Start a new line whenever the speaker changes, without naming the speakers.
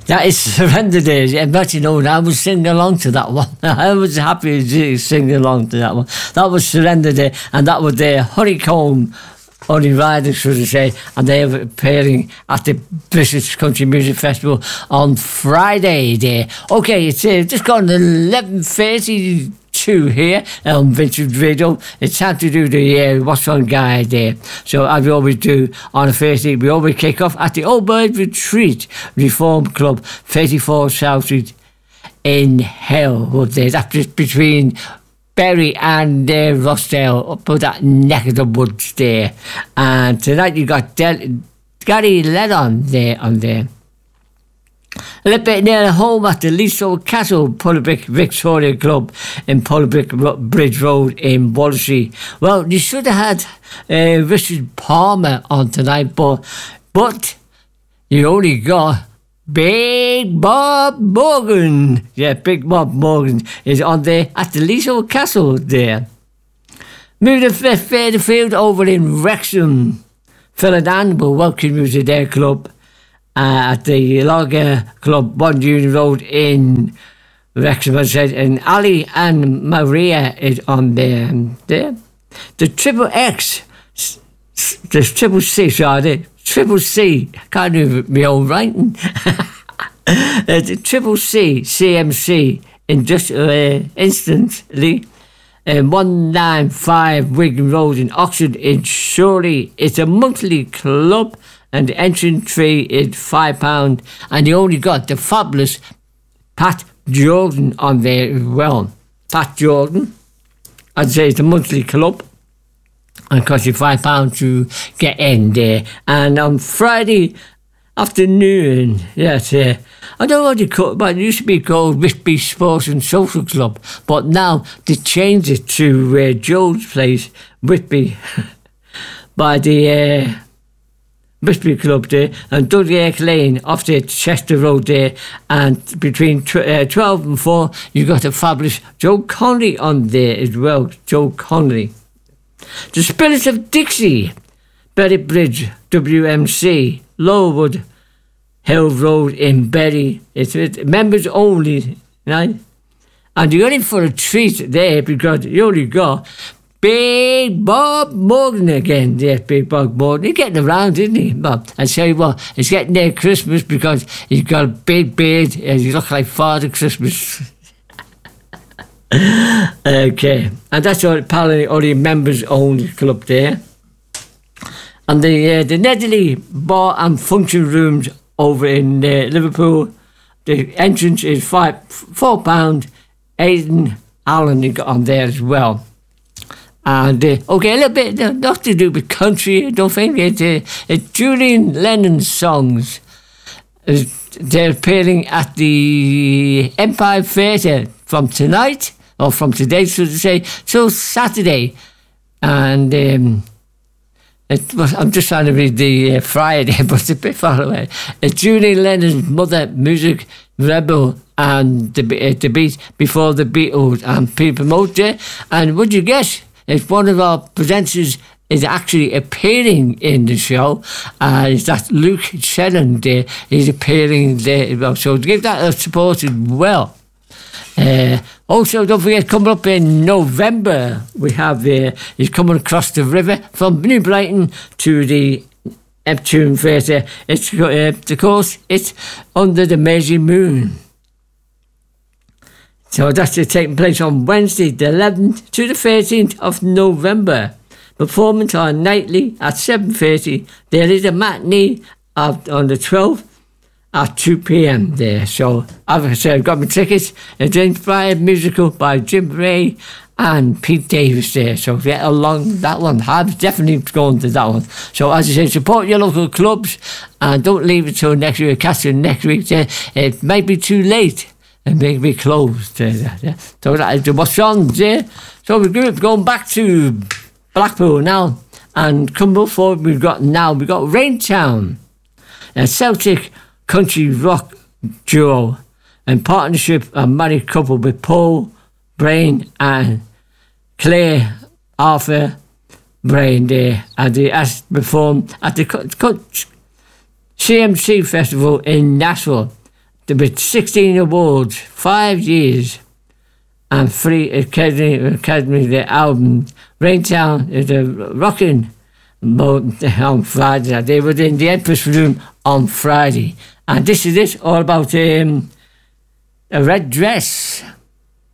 That is Surrender Day. And but you know, I was singing along to that one. I was happy to sing along to that one. That was Surrender Day, and that was the Honeycomb Only Riders, should I say, and they were appearing at the British Country Music Festival on Friday there. Okay, it's just gone 11:32 here on Vintage Radio. It's time to do the What's On Guide there. So as we always do on a Thursday, we always kick off at the Old Bird Retreat Reform Club, 34 South Street in Hellwood there. That's just between Bury and Rossdale, up at that neck of the woods there. And tonight you got Gary Lennon there on there. A little bit near home at the Leasold Castle Pullabrick Victoria Club in Pullabrick Bridge Road in Wallasey. Well, you should have had Richard Palmer on tonight, but you only got Big Bob Morgan. Yeah, Big Bob Morgan is on there at the Leasold Castle there. Move the further field over in Wrexham. Phil and Ann will welcome you to their club at the Lager Club, 1 Union Road in Wrexham, as I said. And Ali and Maria is on there. The Triple X, the Triple C, sorry, Triple C, I can't do my own writing. The Triple C, CMC, instantly, 195 Wigan Road in Oxford in Surrey. It's a monthly club, and the entrance fee is £5, and you only got the fabulous Pat Jordan on there as well. Pat Jordan, I'd say it's a monthly club, and it costs you £5 to get in there. And on Friday afternoon, yes, I don't know what you call it, but it used to be called Whitby Sports and Social Club, but now they changed it to Joe's Place, Whitby, by the Whitby Club there, and Dudley Lane off the Chester Road there, and between 12 and 4 you got a fabulous Joe Conley on there as well. Joe Conley. The Spirits of Dixie, Berry Bridge, WMC, Lowood Hill Road in Bury. It's members only, right? And you're in for a treat there because you only got Big Bob Morgan again. Yes, Big Bob Morgan. He's getting around, isn't he, Bob? I tell you what, it's getting near Christmas because he's got a big beard and he looks like Father Christmas. Okay, and that's apparently only members only club there. And the Nedley Bar and Function Rooms over in Liverpool, the entrance is £4. Aidan Allen you got on there as well. And okay, a little bit not to do with country, I don't think. It's Julian Lennon's songs. They're appearing at the Empire Theatre from tonight, or from today, should I say, till Saturday. And I'm just trying to read the Friday, but it's a bit far away. It's Julian Lennon's Mother Music Rebel and the Beat Before the Beatles and People Motor. And would you guess, if one of our presenters is actually appearing in the show, is that Luke Shannon there. He's appearing there as well. So give that a support as well. Also, don't forget, coming up in November, we have he's coming across the river from New Brighton to the Neptune Theatre. It's of course it's Under the Mersey Moon. So that's taking place on Wednesday, the 11th to the 13th of November. Performance on nightly at 7:30. There is a matinee on the 12th at 2 p.m. there. So, as I said, I've got my tickets. It's inspired musical by Jim Ray and Pete Davis there. So get along that one. I'm definitely going to that one. So as I said, support your local clubs and don't leave it till next week. Catch you next week. It might be too late. It may be closed. So that is what's on there. So we're going back to Blackpool now. And come forward, we've got Raintown, a Celtic country rock duo in partnership, a married couple with Paul Brain and Claire Arthur Brain there, and they performed at the CMC Festival in Nashville. with 16 awards, 5 years, and 3 Academy the album. Raintown is a rocking on Friday. They were in the Empress Room on Friday. And this is it, all about a red dress.